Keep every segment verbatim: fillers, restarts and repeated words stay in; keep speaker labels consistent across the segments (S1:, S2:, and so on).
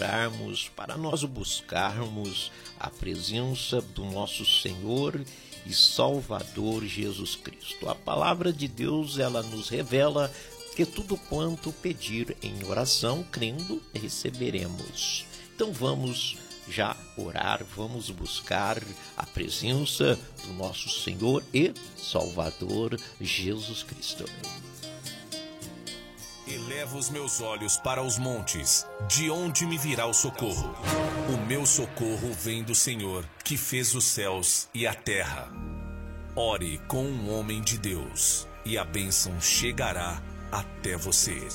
S1: orarmos, para nós buscarmos a presença do nosso Senhor e Salvador Jesus Cristo. A palavra de Deus, ela nos revela que tudo quanto pedir em oração, crendo, receberemos. Então vamos já orar, vamos buscar a presença do nosso Senhor e Salvador Jesus Cristo.
S2: Elevo os meus olhos para os montes, de onde me virá o socorro? O meu socorro vem do Senhor, que fez os céus e a terra. Ore com um homem de Deus, e a bênção chegará até você.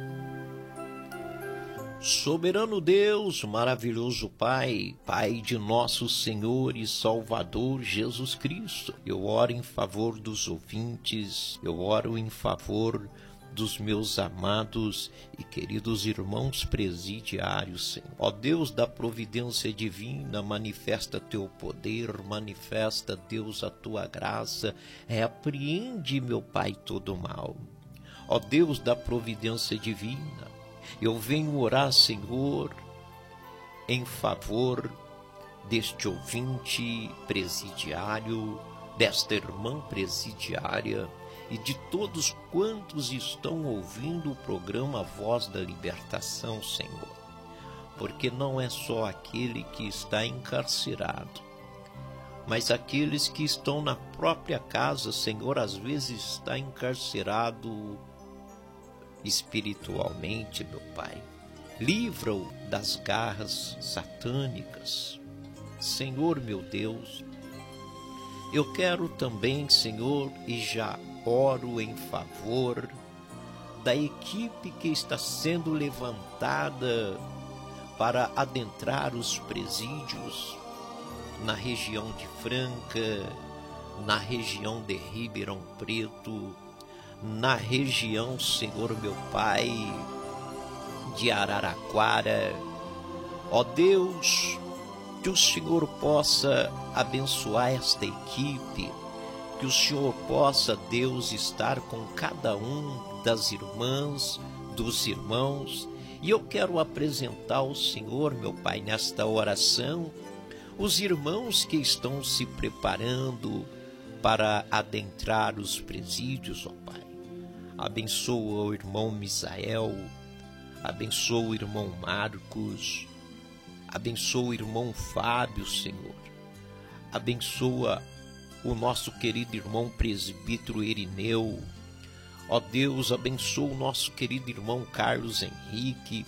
S1: Soberano Deus, maravilhoso Pai, Pai de nosso Senhor e Salvador Jesus Cristo, eu oro em favor dos ouvintes, eu oro em favor dos meus amados e queridos irmãos presidiários, Senhor. Ó Deus da providência divina, manifesta teu poder, manifesta, Deus, a tua graça, repreende, meu Pai, todo mal. Ó Deus da providência divina, eu venho orar, Senhor, em favor deste ouvinte presidiário, desta irmã presidiária e de todos quantos estão ouvindo o programa Voz da Libertação, Senhor. Porque não é só aquele que está encarcerado, mas aqueles que estão na própria casa, Senhor, às vezes está encarcerado espiritualmente, meu Pai. Livra-o das garras satânicas. Senhor, meu Deus, eu quero também, Senhor, e já oro em favor da equipe que está sendo levantada para adentrar os presídios na região de Franca, na região de Ribeirão Preto, na região, Senhor meu Pai, de Araraquara. Ó Deus, que o Senhor possa abençoar esta equipe, que o Senhor possa, Deus, estar com cada um das irmãs, dos irmãos. E eu quero apresentar ao Senhor, meu Pai, nesta oração, os irmãos que estão se preparando para adentrar os presídios, ó Pai. Abençoa o irmão Misael, abençoa o irmão Marcos, abençoa o irmão Fábio, Senhor. Abençoa o nosso querido irmão presbítero Irineu. Ó Deus, abençoa o nosso querido irmão Carlos Henrique.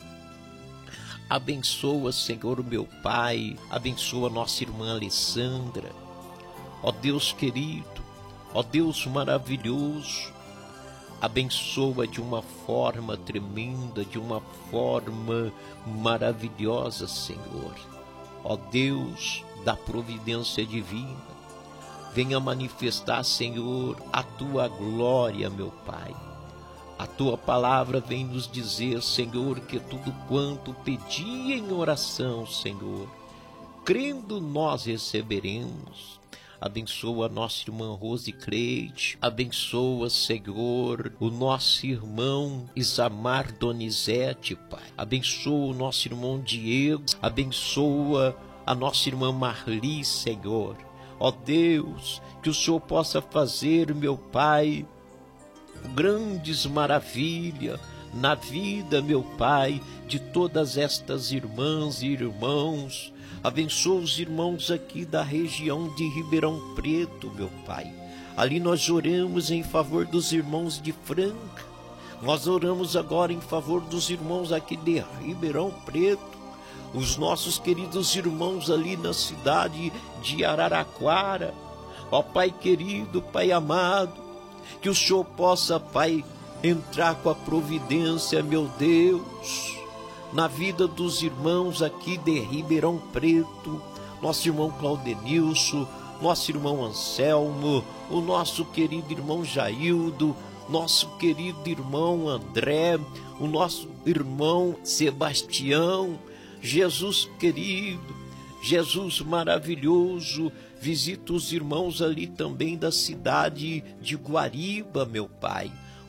S1: Abençoa, Senhor, meu Pai, abençoa nossa irmã Alessandra. Ó Deus querido, ó Deus maravilhoso, abençoa de uma forma tremenda, de uma forma maravilhosa, Senhor. Ó Deus da providência divina, venha manifestar, Senhor, a tua glória, meu Pai. A tua palavra vem nos dizer, Senhor, que tudo quanto pedi em oração, Senhor, crendo nós receberemos. Abençoa a nossa irmã Rose Cleide, abençoa, Senhor, o nosso irmão Isamar Donizete, Pai. Abençoa o nosso irmão Diego, abençoa a nossa irmã Marli, Senhor. Ó Deus, que o Senhor possa fazer, meu Pai, grandes maravilhas na vida, meu Pai, de todas estas irmãs e irmãos. Abençoa os irmãos aqui da região de Ribeirão Preto, meu Pai. Ali nós oramos em favor dos irmãos de Franca. Nós oramos agora em favor dos irmãos aqui de Ribeirão Preto. Os nossos queridos irmãos ali na cidade de Araraquara. Ó Pai querido, Pai amado, que o Senhor possa, Pai, entrar com a providência, meu Deus, na vida dos irmãos aqui de Ribeirão Preto, nosso irmão Claudenilson, nosso irmão Anselmo, o nosso querido irmão Jaildo, nosso querido irmão André, o nosso irmão Sebastião. Jesus querido, Jesus maravilhoso, visita os irmãos ali também da cidade de Guariba, meu Pai.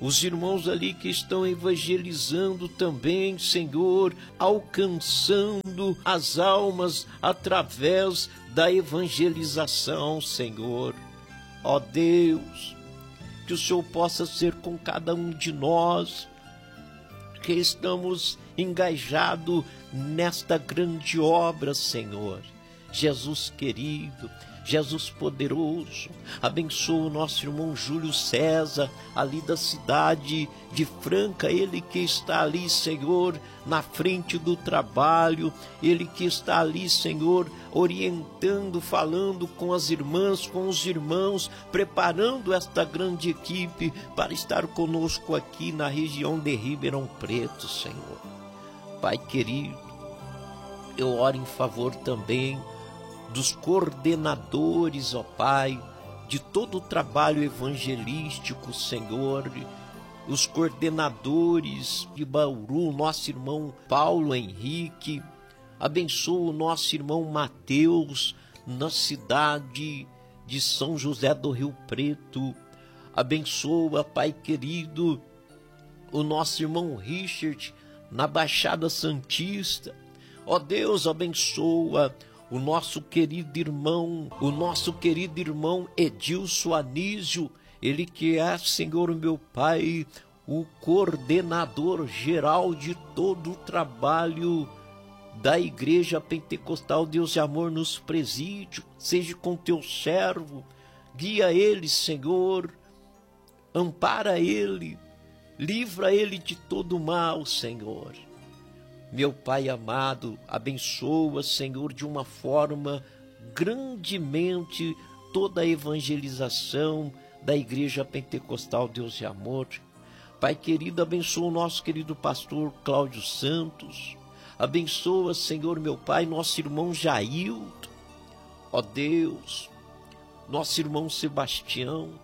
S1: os irmãos ali que estão evangelizando também, Senhor, alcançando as almas através da evangelização, Senhor. Ó Deus, que o Senhor possa ser com cada um de nós, que estamos engajados nesta grande obra, Senhor. Jesus querido, Jesus poderoso, abençoa o nosso irmão Júlio César, ali da cidade de Franca, ele que está ali, Senhor, na frente do trabalho, ele que está ali, Senhor, orientando, falando com as irmãs, com os irmãos, preparando esta grande equipe para estar conosco aqui na região de Ribeirão Preto, Senhor. Pai querido, eu oro em favor também dos coordenadores, ó Pai, de todo o trabalho evangelístico, Senhor, os coordenadores de Bauru, nosso irmão Paulo Henrique, abençoa o nosso irmão Mateus, na cidade de São José do Rio Preto, abençoa, Pai querido, o nosso irmão Richard, na Baixada Santista, ó Deus, abençoa o nosso querido irmão, o nosso querido irmão Edilson Anísio, ele que é, Senhor meu Pai, o coordenador geral de todo o trabalho da Igreja Pentecostal Deus e Amor nos presídios. Seja com teu servo, guia ele, Senhor, ampara ele, livra ele de todo mal, Senhor. Meu Pai amado, abençoa, Senhor, de uma forma grandemente toda a evangelização da Igreja Pentecostal Deus e Amor. Pai querido, abençoa o nosso querido pastor Cláudio Santos. Abençoa, Senhor, meu Pai, nosso irmão Jailton. Ó Deus, nosso irmão Sebastião.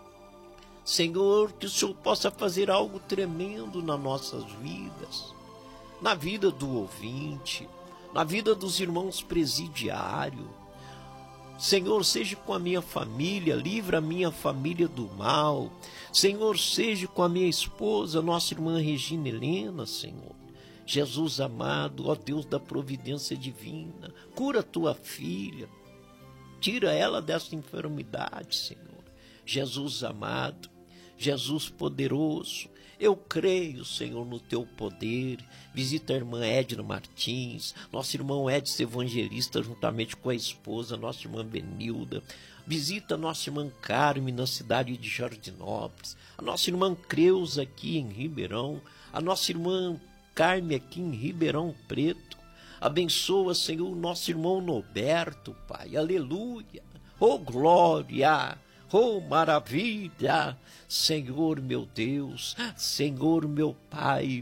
S1: Senhor, que o Senhor possa fazer algo tremendo nas nossas vidas, na vida do ouvinte, na vida dos irmãos presidiários. Senhor, seja com a minha família, livra a minha família do mal. Senhor, seja com a minha esposa, nossa irmã Regina Helena, Senhor. Jesus amado, ó Deus da providência divina, cura tua filha, tira ela dessa enfermidade, Senhor. Jesus amado, Jesus poderoso, eu creio, Senhor, no teu poder. Visita a irmã Edna Martins, nosso irmão Edson Evangelista, juntamente com a esposa, nossa irmã Benilda. Visita a nossa irmã Carme na cidade de Jardinópolis, a nossa irmã Creuza aqui em Ribeirão, a nossa irmã Carme aqui em Ribeirão Preto. Abençoa, Senhor, o nosso irmão Noberto, Pai. Aleluia. Oh, glória. Oh, maravilha, Senhor meu Deus, Senhor meu Pai,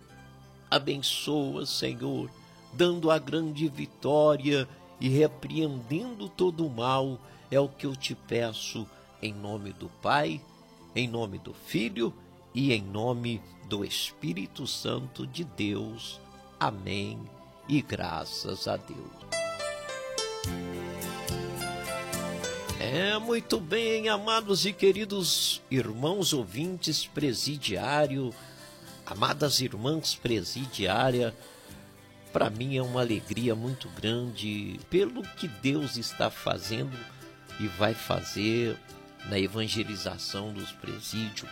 S1: abençoa, Senhor, dando a grande vitória e repreendendo todo o mal, é o que eu te peço, em nome do Pai, em nome do Filho e em nome do Espírito Santo de Deus. Amém e graças a Deus. É, muito bem, amados e queridos irmãos ouvintes presidiário, amadas irmãs presidiária, para mim é uma alegria muito grande pelo que Deus está fazendo e vai fazer na evangelização dos presídios.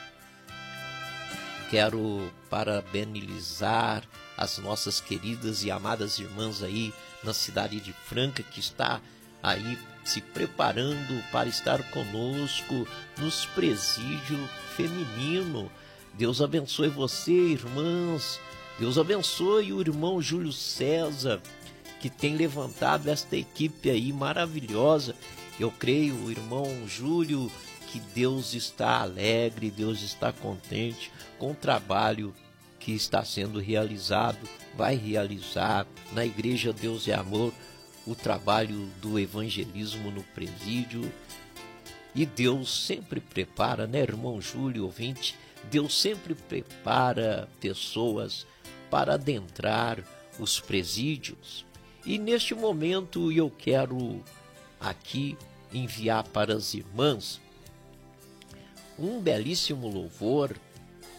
S1: Quero parabenizar as nossas queridas e amadas irmãs aí na cidade de Franca, que está aí se preparando para estar conosco nos presídios feminino. Deus abençoe você, irmãs. Deus abençoe o irmão Júlio César, que tem levantado esta equipe aí maravilhosa. Eu creio, o irmão Júlio, que Deus está alegre, Deus está contente com o trabalho que está sendo realizado, vai realizar na Igreja Deus é Amor, o trabalho do evangelismo no presídio. E Deus sempre prepara, né, irmão Júlio, ouvinte? Deus sempre prepara pessoas para adentrar os presídios. E neste momento eu quero aqui enviar para as irmãs um belíssimo louvor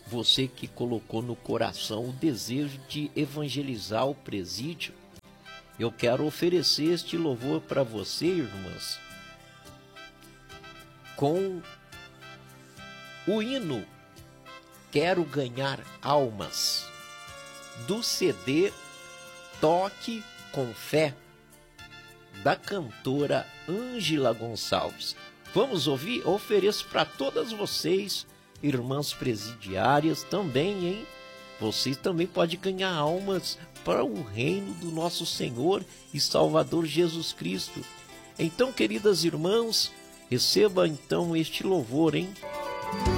S1: você que colocou no coração o desejo de evangelizar o presídio. Eu quero oferecer este louvor para você, irmãs, com o hino Quero Ganhar Almas, do C D Toque com Fé, da cantora Ângela Gonçalves. Vamos ouvir? Eu ofereço para todas vocês, irmãs presidiárias, também, hein? Vocês também podem ganhar almas para o reino do nosso Senhor e Salvador Jesus Cristo. Então, queridas irmãs, receba então este louvor, hein?